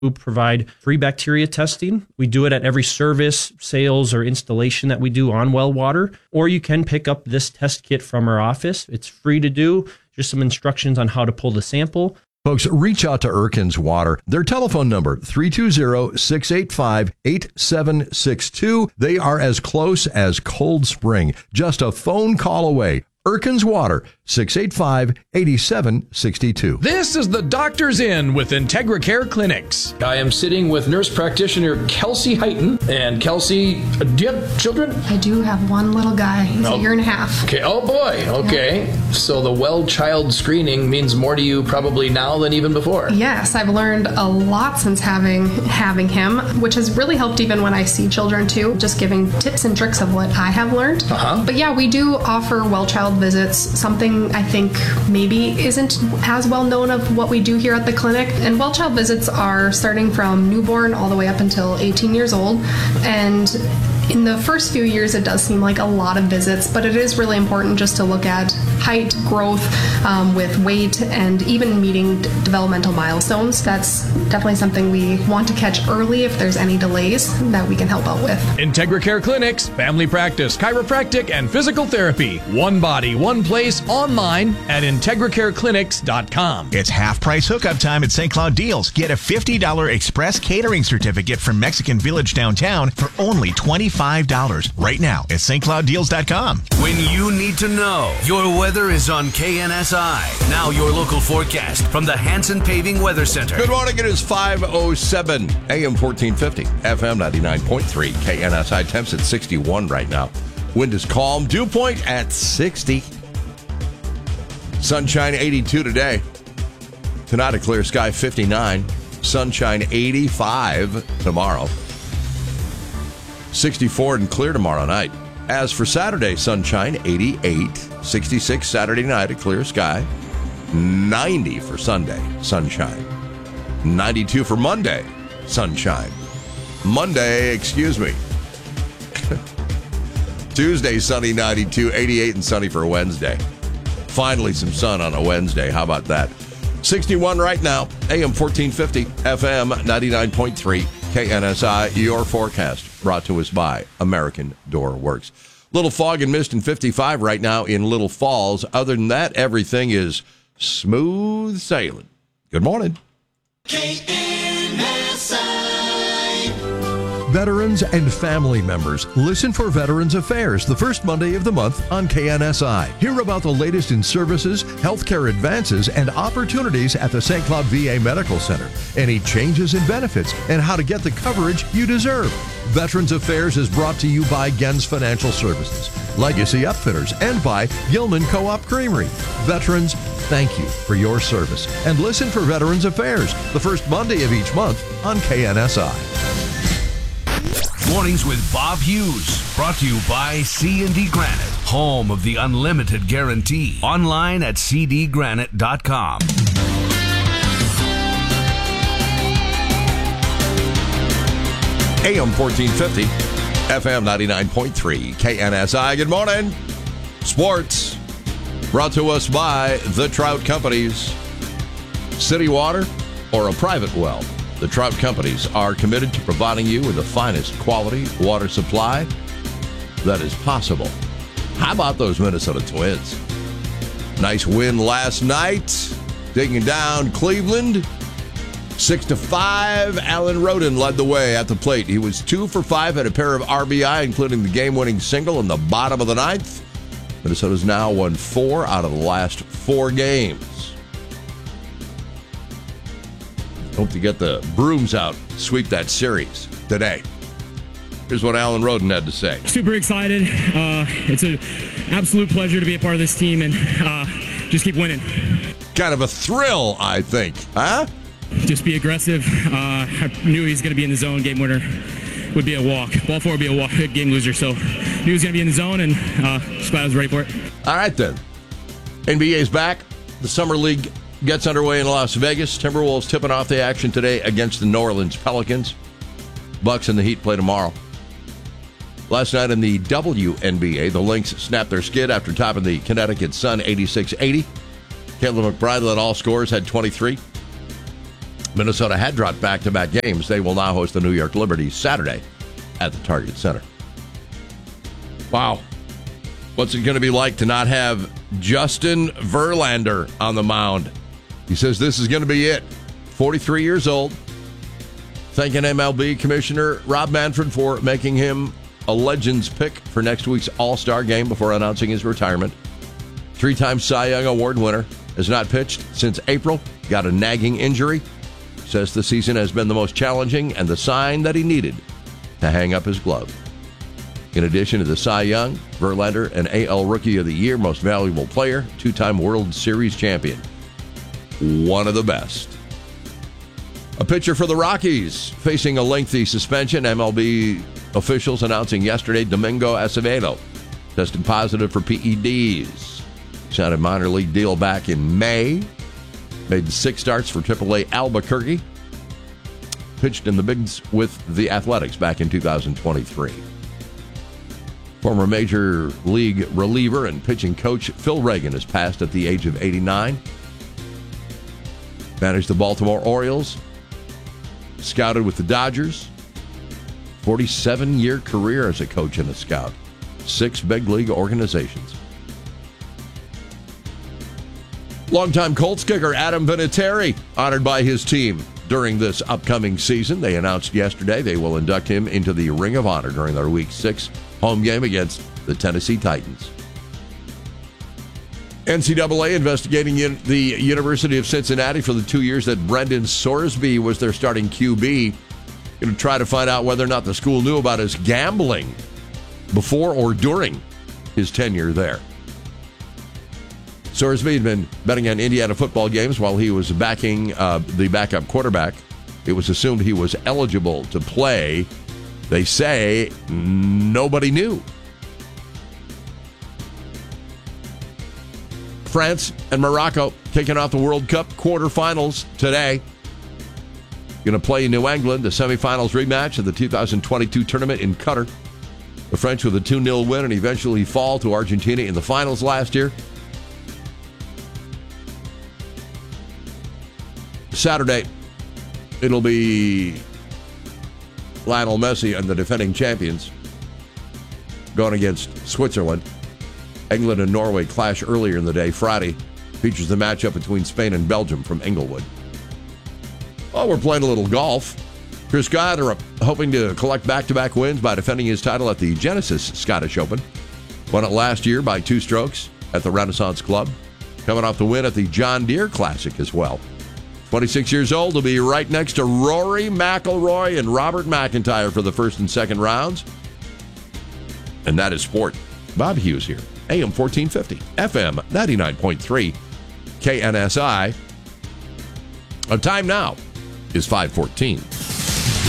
We provide free bacteria testing. We do it at every service, sales, or installation that we do on well water. Or you can pick up this test kit from our office. It's free to do. Just some instructions on how to pull the sample. Folks, reach out to Erkins Water. Their telephone number, 320-685-8762. They are as close as Cold Spring. Just a phone call away. Erkins Water, 685-8762. This is the Doctor's Inn with Integra Care Clinics. I am sitting with nurse practitioner Kelsey Heighton. And Kelsey, do you have children? I do have one little guy. He's a year and a half. Okay. Oh, boy. Okay. Yeah. So the well child screening means more to you probably now than even before. Yes, I've learned a lot since having him, which has really helped even when I see children, too. Just giving tips and tricks of what I have learned. But yeah, we do offer well child visits, something I think maybe isn't as well known of what we do here at the clinic. And well child visits are starting from newborn all the way up until 18 years old. And in the first few years, it does seem like a lot of visits, but it is really important just to look at height, growth with weight, and even meeting developmental milestones. That's definitely something we want to catch early if there's any delays that we can help out with. Integra Care Clinics, family practice, chiropractic, and physical therapy. One body, one place, online at IntegraCareClinics.com. It's half-price hookup time at St. Cloud Deals. Get a $50 express catering certificate from Mexican Village downtown for only $25 right now at stclouddeals.com. When you need to know, your weather is on KNSI. Now your local forecast from the Hanson Paving Weather Center. Good morning. It is 5:07, AM 1450, FM 99.3, KNSI. Temps at 61 right now. Wind is calm. Dew point at 60. Sunshine 82 today. Tonight a clear sky 59. Sunshine 85 tomorrow. 64 and clear tomorrow night. As for Saturday, sunshine 88. 66 Saturday night, a clear sky. 90 for Sunday, sunshine. 92 for Monday, sunshine. Tuesday, sunny 92, 88 and sunny for Wednesday. Finally some sun on a Wednesday. How about that? 61 right now, AM 1450, FM 99.3, KNSI, your forecast brought to us by American Door Works. Little fog and mist and 55 right now in Little Falls. Other than that, everything is smooth sailing. Good morning. Veterans and family members, listen for Veterans Affairs the first Monday of the month on KNSI. Hear about the latest in services, healthcare advances, and opportunities at the St. Cloud VA Medical Center. Any changes in benefits and how to get the coverage you deserve. Veterans Affairs is brought to you by Gens Financial Services, Legacy Upfitters, and by Gilman Co-op Creamery. Veterans, thank you for your service. And listen for Veterans Affairs the first Monday of each month on KNSI. Mornings with Bob Hughes, brought to you by C&D Granite, home of the unlimited guarantee. Online at cdgranite.com. AM 1450, FM 99.3, KNSI. Good morning. Sports brought to us by the Trout Companies. City water or a private well, the Trout Companies are committed to providing you with the finest quality water supply that is possible. How about those Minnesota Twins? Nice win last night, taking down Cleveland 6-5. Alan Roden led the way at the plate. He was 2 for 5, had a pair of RBI, including the game-winning single in the bottom of the ninth. Minnesota's now won 4 out of the last 4 games. Hope to get the brooms out, sweep that series today. Here's what Alan Roden had to say. Super excited. It's an absolute pleasure to be a part of this team and just keep winning. Kind of a thrill, I think. Huh? Just be aggressive. I knew he was going to be in the zone. Game winner would be a walk. Ball 4 would be a walk. Game loser. So knew he was going to be in the zone and just glad I was ready for it. All right, then. NBA's back. The Summer League gets underway in Las Vegas. Timberwolves tipping off the action today against the New Orleans Pelicans. Bucks and the Heat play tomorrow. Last night in the WNBA, the Lynx snapped their skid after topping the Connecticut Sun 86-80. Caitlin McBride led all scorers, had 23. Minnesota had dropped back-to-back games. They will now host the New York Liberty Saturday at the Target Center. Wow. What's it going to be like to not have Justin Verlander on the mound? He says this is going to be it. 43 years old. Thanking MLB Commissioner Rob Manfred for making him a Legends pick for next week's All-Star game before announcing his retirement. 3-time Cy Young Award winner. Has not pitched since April. Got a nagging injury. Says the season has been the most challenging and the sign that he needed to hang up his glove. In addition to the Cy Young, Verlander, an AL Rookie of the Year, Most Valuable Player, 2-time World Series champion. One of the best. A pitcher for the Rockies facing a lengthy suspension. MLB officials announcing yesterday Domingo Acevedo tested positive for PEDs. Signed a minor league deal back in May. Made 6 starts for AAA Albuquerque. Pitched in the bigs with the Athletics back in 2023. Former Major League reliever and pitching coach Phil Reagan has passed at the age of 89. Managed the Baltimore Orioles. Scouted with the Dodgers. 47-year career as a coach and a scout. 6 big league organizations. Longtime Colts kicker Adam Vinatieri honored by his team during this upcoming season. They announced yesterday they will induct him into the Ring of Honor during their Week 6 home game against the Tennessee Titans. NCAA investigating the University of Cincinnati for the 2 years that Brendan Sorsby was their starting QB. Going to try to find out whether or not the school knew about his gambling before or during his tenure there. Sorsby had been betting on Indiana football games while he was backing the backup quarterback. It was assumed he was eligible to play. They say nobody knew. France and Morocco kicking off the World Cup quarterfinals today. Going to play in New England, the semifinals rematch of the 2022 tournament in Qatar. The French with a 2-0 win and eventually fall to Argentina in the finals last year. Saturday, it'll be Lionel Messi and the defending champions going against Switzerland. England and Norway clash earlier in the day. Friday features the matchup between Spain and Belgium from Inglewood. Oh, we're playing a little golf. Chris Gardner hoping to collect back-to-back wins by defending his title at the Genesis Scottish Open. Won it last year by 2 strokes at the Renaissance Club. Coming off the win at the John Deere Classic as well. 26 years old, will be right next to Rory McIlroy and Robert McIntyre for the first and second rounds. And that is sport. Bob Hughes here. AM 1450, FM 99.3, KNSI. Our time now is 5:14.